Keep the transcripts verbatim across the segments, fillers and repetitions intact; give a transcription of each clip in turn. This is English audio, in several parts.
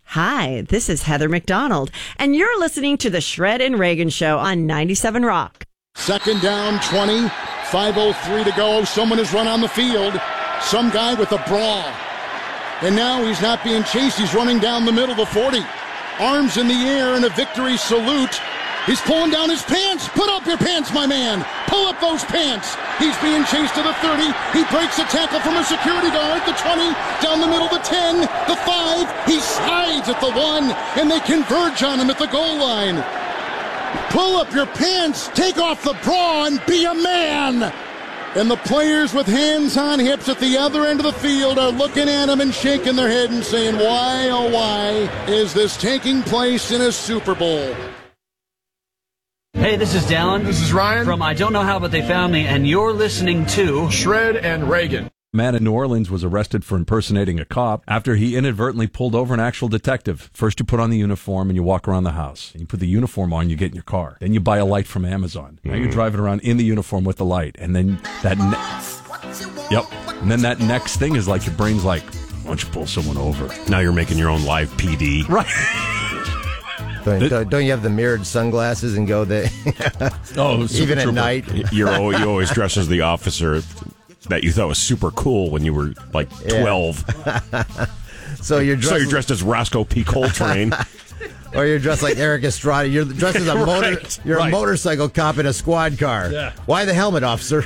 Hi, this is Heather McDonald, and you're listening to the Shred and Reagan Show on ninety-seven Rock. Second down, twenty, five oh three to go. Someone has run on the field. Some guy with a bra. And now he's not being chased. He's running down the middle, the forty. Arms in the air in a victory salute. He's pulling down his pants. Put up your pants, my man. Pull up those pants. He's being chased to the thirty. He breaks a tackle from a security guard. The twenty, down the middle, the ten, the five. He slides at the one, and they converge on him at the goal line. Pull up your pants. Take off the bra and be a man. And the players with hands on hips at the other end of the field are looking at him and shaking their head and saying, why, oh, why is this taking place in a Super Bowl? Hey, this is Dallin. This is Ryan. From I Don't Know How But They Found Me, and you're listening to Shred and Reagan. A man in New Orleans was arrested for impersonating a cop after he inadvertently pulled over an actual detective. First, you put on the uniform and you walk around the house. You put the uniform on, you get in your car. Then you buy a light from Amazon. Now you're driving around in the uniform with the light. And then that... Ne- yep. And then that next thing is like your brain's like, why don't you pull someone over? Now you're making your own live P D. Right. Don't, don't you have the mirrored sunglasses and go there? Oh, even at night. You're always, you always dress as the officer that you thought was super cool when you were like twelve. Yeah. so you're dressed, so you're dressed as Roscoe P. Coltrane. Or you're dressed like Eric Estrada. You're dressed as a motor. Right, You're right. a motorcycle cop in a squad car. Yeah. Why the helmet, officer?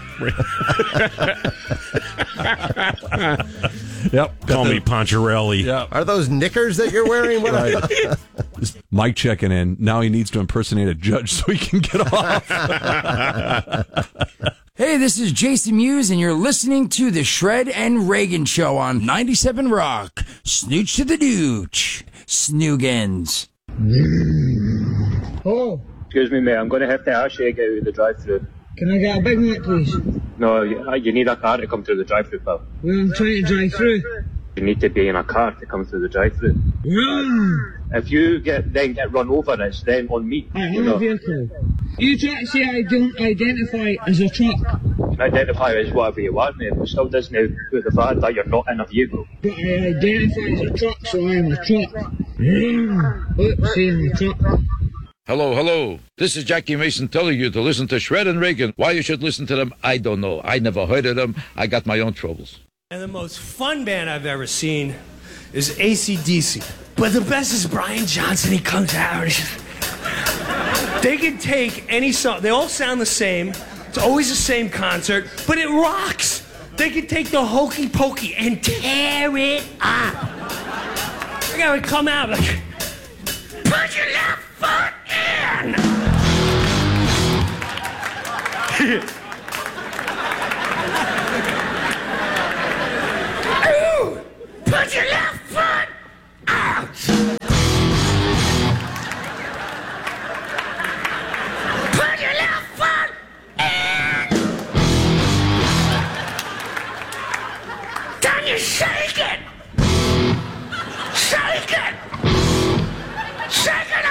Yep. Call me Poncherelli. Yeah. Are those knickers that you're wearing? What Right. This Mike checking in. Now he needs to impersonate a judge so he can get off. Hey, this is Jason Mewes, and you're listening to the Shred and Reagan Show on ninety-seven Rock. Snooch to the dooch. Snoogans. Oh, Excuse me, mate. I'm going to have to ask you to get out of the drive-thru. can I get a Big Mac, please? No, you, you need a car to come through the drive-thru, pal. Well, I'm trying to drive through. You need to be in a car to come through the drive-thru. Run! If you get then get run over, it's then on me. I You have know, a vehicle. You try to say I don't identify as a truck, you can identify as whatever you want, mate, but still doesn't put the fact that you're not in a vehicle. but I identify as a truck, so I am a truck. Run! Oops, see, I'm a truck. Hello, hello. This is Jackie Mason telling you to listen to Shred and Reagan. Why you should listen to them, I don't know. I never heard of them. I got my own troubles. And the most fun band I've ever seen is A C D C. But the best is Brian Johnson. He comes out. They can take any song. They all sound the same. It's always the same concert, but it rocks. They can take the Hokey Pokey and tear it up. They gotta come out like, put your left foot in. Ooh, put your left foot out. Put your left foot in. Can you shake it?